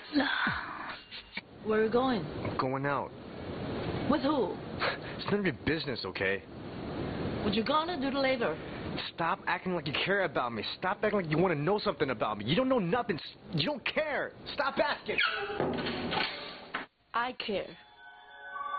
Where are you going? I'm going out. With who? It's none of your business, okay? What you gonna do later? Stop acting like you care about me. Stop acting like you want to know something about me. You don't know nothing. You don't care. Stop asking. I care.